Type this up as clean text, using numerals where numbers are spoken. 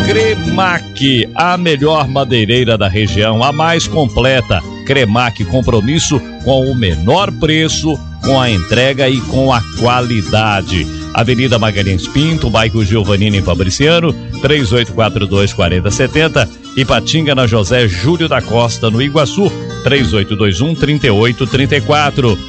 Cremac, a melhor madeireira da região, a mais completa. Cremac, compromisso com o menor preço, com a entrega e com a qualidade. Avenida Magalhães Pinto, bairro Giovanini em Fabriciano, 3842-4070. Ipatinga, na José Júlio da Costa, no Iguaçu, 3821-3834.